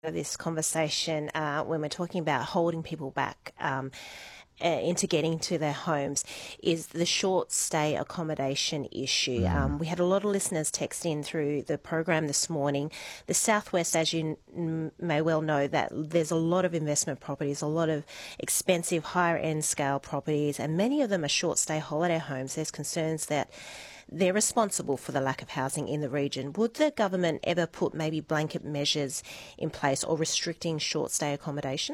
this conversation when we're talking about holding people back into getting to their homes is the short stay accommodation issue. We had a lot of listeners text in through the program this morning. The Southwest, as you may well know, that there's a lot of investment properties, a lot of expensive higher end scale properties, and many of them are short stay holiday homes. There's concerns that they're responsible for the lack of housing in the region. Would the government ever put maybe blanket measures in place or restricting short stay accommodation?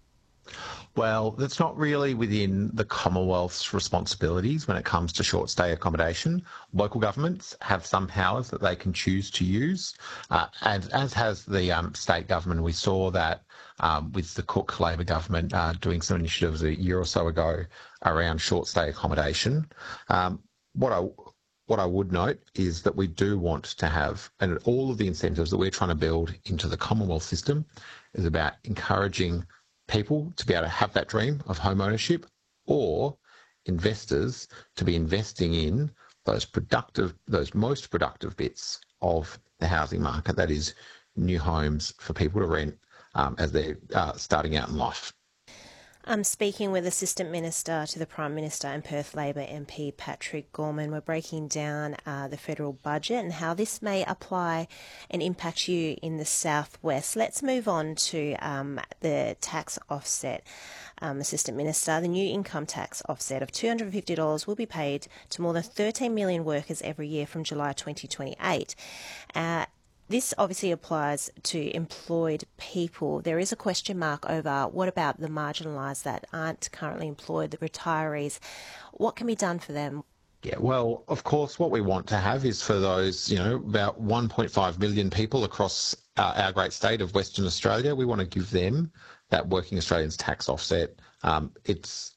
Well, that's not really within the Commonwealth's responsibilities when it comes to short stay accommodation. Local governments have some powers that they can choose to use, and as has the state government. We saw that with the Cook Labor government doing some initiatives a year or so ago around short stay accommodation. What I what I would note is that we do want to have, and all of the incentives that we're trying to build into the Commonwealth system is about encouraging people to be able to have that dream of home ownership, or investors to be investing in those most productive bits of the housing market. That is new homes for people to rent as they're starting out in life. I'm speaking with Assistant Minister to the Prime Minister and Perth Labor MP Patrick Gorman. We're breaking down the federal budget and how this may apply and impact you in the southwest. Let's move on to the tax offset. Assistant Minister, the new income tax offset of $250 will be paid to more than 13 million workers every year from July 2028. This obviously applies to employed people. There is a question mark over what about the marginalised that aren't currently employed, the retirees. What can be done for them? Yeah, well, of course, what we want to have is for those, about 1.5 million people across our great state of Western Australia, we want to give them that Working Australians tax offset. It's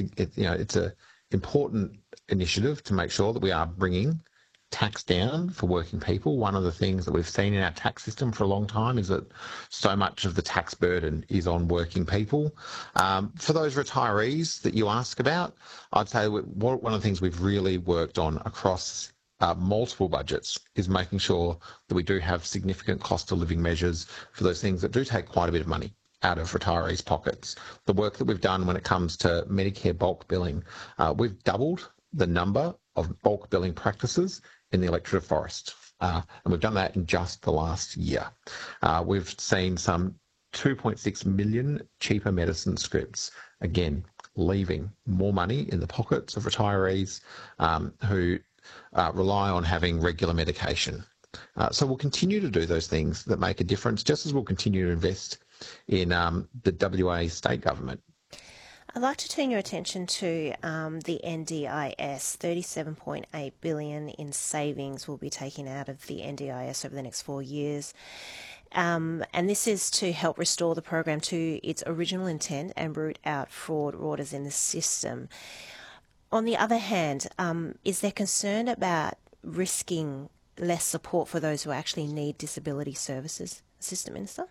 a important initiative to make sure that we are bringing tax down for working people. One of the things that we've seen in our tax system for a long time is that so much of the tax burden is on working people. For those retirees that you ask about, I'd say one of the things we've really worked on across multiple budgets is making sure that we do have significant cost of living measures for those things that do take quite a bit of money out of retirees' pockets. The work that we've done when it comes to Medicare bulk billing, we've doubled the number of bulk billing practices in the electorate of Forest. And we've done that in just the last year. We've seen some 2.6 million cheaper medicine scripts, again, leaving more money in the pockets of retirees who rely on having regular medication. So we'll continue to do those things that make a difference, just as we'll continue to invest in the WA state government. I'd like to turn your attention to the NDIS. $37.8 billion in savings will be taken out of the NDIS over the next 4 years. And this is to help restore the program to its original intent and root out fraud orders in the system. On the other hand, is there concern about risking less support for those who actually need disability services, Assistant Minister?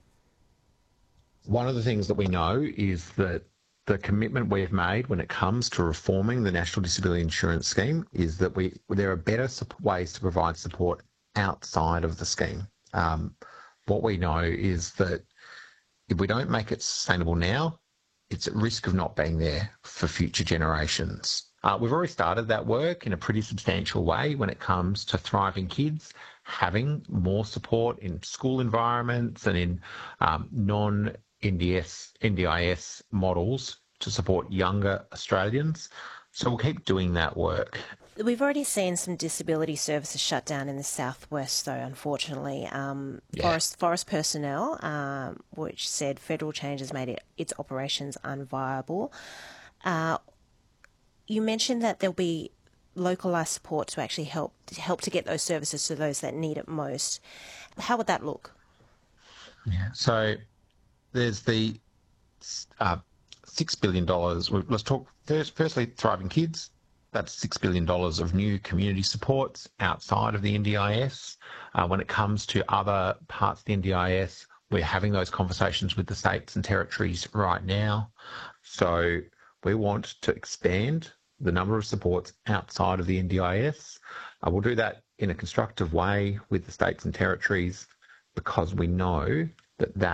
One of the things that we know is that the commitment we've made when it comes to reforming the National Disability Insurance Scheme is that there are better ways to provide support outside of the scheme. What we know is that if we don't make it sustainable now, it's at risk of not being there for future generations. We've already started that work in a pretty substantial way when it comes to Thriving Kids, having more support in school environments and in NDIS models to support younger Australians. So we'll keep doing that work. We've already seen some disability services shut down in the southwest, though, unfortunately. Forest personnel, which said federal changes made its operations unviable. You mentioned that there'll be localised support to actually help to get those services to those that need it most. How would that look? Yeah. So there's the $6 billion. Let's talk firstly, Thriving Kids. That's $6 billion of new community supports outside of the NDIS. When it comes to other parts of the NDIS, we're having those conversations with the states and territories right now. So we want to expand the number of supports outside of the NDIS. We'll do that in a constructive way with the states and territories because we know that